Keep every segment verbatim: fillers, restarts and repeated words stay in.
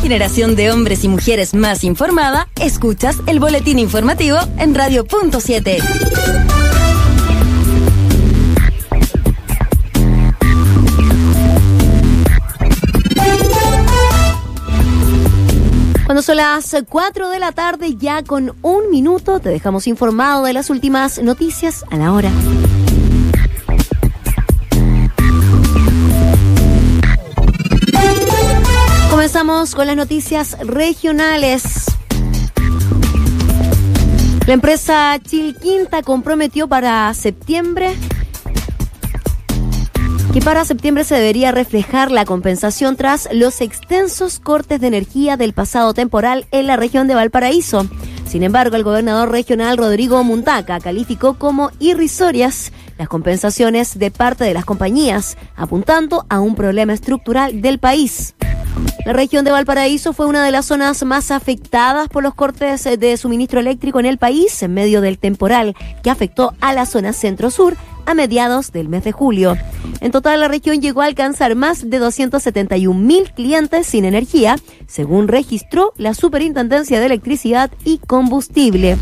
generación de hombres y mujeres más informada, escuchas el boletín informativo en Radio Punto siete. Cuando son las cuatro de la tarde, ya con un minuto, te dejamos informado de las últimas noticias a la hora. Comenzamos con las noticias regionales. La empresa Chilquinta comprometió para septiembre que para septiembre se debería reflejar la compensación tras los extensos cortes de energía del pasado temporal en la región de Valparaíso. Sin embargo, el gobernador regional Rodrigo Muntaca calificó como irrisorias las compensaciones de parte de las compañías, apuntando a un problema estructural del país. La región de Valparaíso fue una de las zonas más afectadas por los cortes de suministro eléctrico en el país en medio del temporal que afectó a la zona centro-sur a mediados del mes de julio. En total, la región llegó a alcanzar más de doscientos setenta y un mil clientes sin energía, según registró la Superintendencia de Electricidad y Combustible.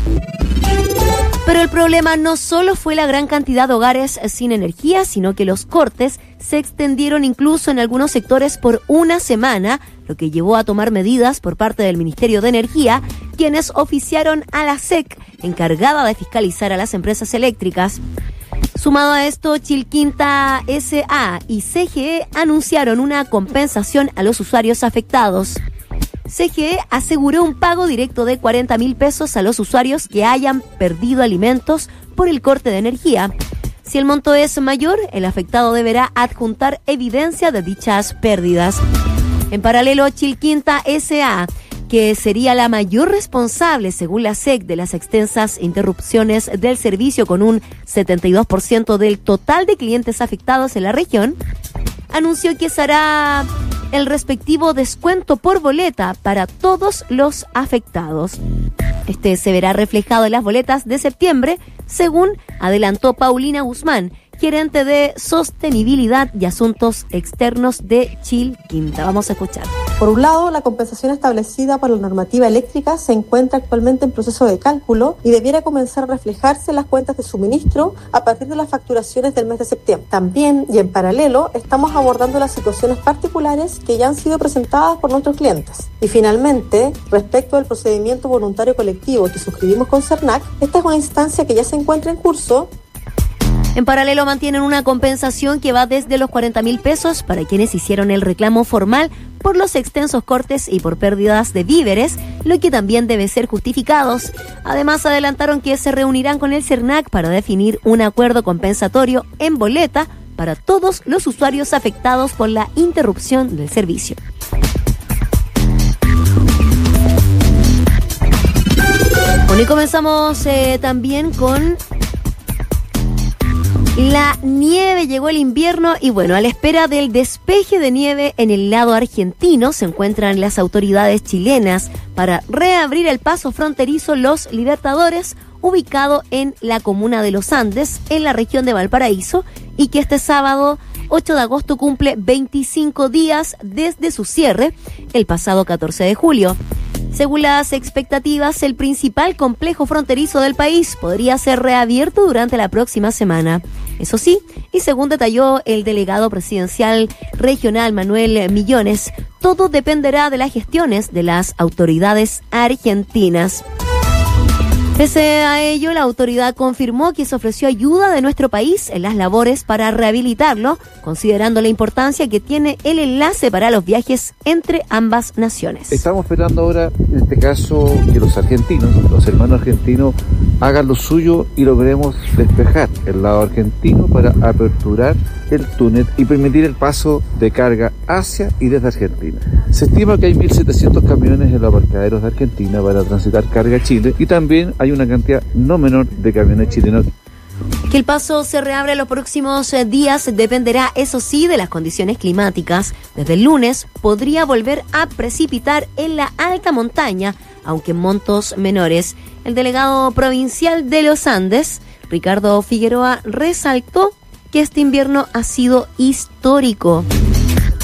Pero el problema no solo fue la gran cantidad de hogares sin energía, sino que los cortes se extendieron incluso en algunos sectores por una semana, lo que llevó a tomar medidas por parte del Ministerio de Energía, quienes oficiaron a la S E C, encargada de fiscalizar a las empresas eléctricas. Sumado a esto, Chilquinta S A y C G E anunciaron una compensación a los usuarios afectados. C G E aseguró un pago directo de cuarenta mil pesos a los usuarios que hayan perdido alimentos por el corte de energía. Si el monto es mayor, el afectado deberá adjuntar evidencia de dichas pérdidas. En paralelo, Chilquinta S A, que sería la mayor responsable, según la S E C, de las extensas interrupciones del servicio con un setenta y dos por ciento del total de clientes afectados en la región, anunció que se hará el respectivo descuento por boleta para todos los afectados. Este se verá reflejado en las boletas de septiembre, según adelantó Paulina Guzmán, gerente de Sostenibilidad y Asuntos Externos de Chilquinta. Vamos a escuchar. Por un lado, la compensación establecida por la normativa eléctrica se encuentra actualmente en proceso de cálculo y debiera comenzar a reflejarse en las cuentas de suministro a partir de las facturaciones del mes de septiembre. También, y en paralelo, estamos abordando las situaciones particulares que ya han sido presentadas por nuestros clientes. Y finalmente, respecto al procedimiento voluntario colectivo que suscribimos con CERNAC, esta es una instancia que ya se encuentra en curso. En paralelo mantienen una compensación que va desde los cuarenta mil pesos para quienes hicieron el reclamo formal por los extensos cortes y por pérdidas de víveres, lo que también debe ser justificados. Además, adelantaron que se reunirán con el CERNAC para definir un acuerdo compensatorio en boleta para todos los usuarios afectados por la interrupción del servicio. Bueno, y comenzamos eh, también con la nieve. Llegó el invierno y bueno, a la espera del despeje de nieve en el lado argentino se encuentran las autoridades chilenas para reabrir el paso fronterizo Los Libertadores, ubicado en la comuna de Los Andes, en la región de Valparaíso, y que este sábado ocho de agosto cumple veinticinco días desde su cierre el pasado catorce de julio. Según las expectativas, el principal complejo fronterizo del país podría ser reabierto durante la próxima semana. Eso sí, y según detalló el delegado presidencial regional Manuel Millones, todo dependerá de las gestiones de las autoridades argentinas. Pese a ello, la autoridad confirmó que se ofreció ayuda de nuestro país en las labores para rehabilitarlo, considerando la importancia que tiene el enlace para los viajes entre ambas naciones. Estamos esperando ahora, en este caso, que los argentinos, los hermanos argentinos, hagan lo suyo y logremos despejar el lado argentino para aperturar el túnel y permitir el paso de carga hacia y desde Argentina. Se estima que hay mil setecientos camiones en los aparcaderos de Argentina para transitar carga a Chile y también hay una cantidad no menor de camiones chilenos. Que el paso se reabra en los próximos días dependerá, eso sí, de las condiciones climáticas. Desde el lunes podría volver a precipitar en la alta montaña, aunque en montos menores. El delegado provincial de los Andes, Ricardo Figueroa, resaltó que este invierno ha sido histórico.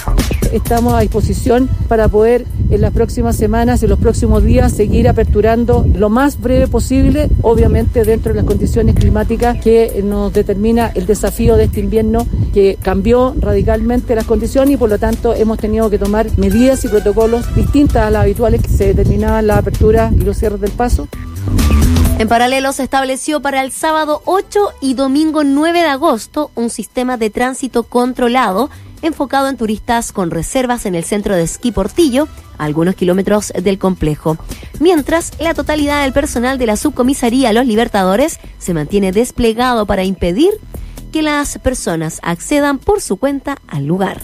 estamos a disposición para poder en las próximas semanas y los próximos días seguir aperturando lo más breve posible, obviamente dentro de las condiciones climáticas que nos determina el desafío de este invierno, que cambió radicalmente las condiciones y por lo tanto hemos tenido que tomar medidas y protocolos distintas a las habituales que se determinaban la apertura y los cierres del paso. En paralelo, se estableció para el sábado ocho y domingo nueve de agosto un sistema de tránsito controlado enfocado en turistas con reservas en el centro de esquí Portillo, a algunos kilómetros del complejo. Mientras, la totalidad del personal de la subcomisaría Los Libertadores se mantiene desplegado para impedir que las personas accedan por su cuenta al lugar.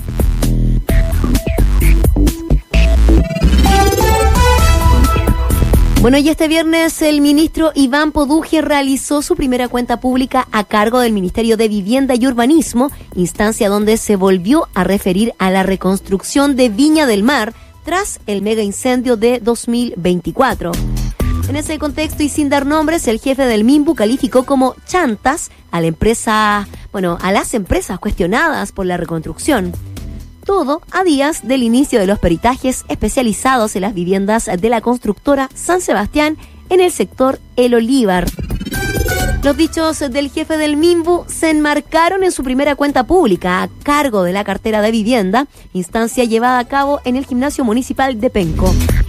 Bueno, y este viernes el ministro Iván Poduje realizó su primera cuenta pública a cargo del Ministerio de Vivienda y Urbanismo, instancia donde se volvió a referir a la reconstrucción de Viña del Mar tras el mega incendio de dos mil veinticuatro. En ese contexto y sin dar nombres, el jefe del MIMBU calificó como chantas a la empresa, bueno, a las empresas cuestionadas por la reconstrucción. Todo a días del inicio de los peritajes especializados en las viviendas de la constructora San Sebastián en el sector El Olívar. Los dichos del jefe del MIMBU se enmarcaron en su primera cuenta pública a cargo de la cartera de vivienda, instancia llevada a cabo en el gimnasio municipal de Penco.